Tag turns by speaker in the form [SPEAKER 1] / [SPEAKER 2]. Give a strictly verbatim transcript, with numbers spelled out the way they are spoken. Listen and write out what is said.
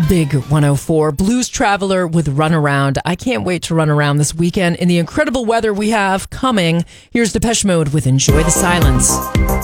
[SPEAKER 1] Big one oh four, Blues Traveler with Runaround. I can't wait to run around this weekend in the incredible weather we have coming. Here's Depeche Mode with Enjoy the Silence.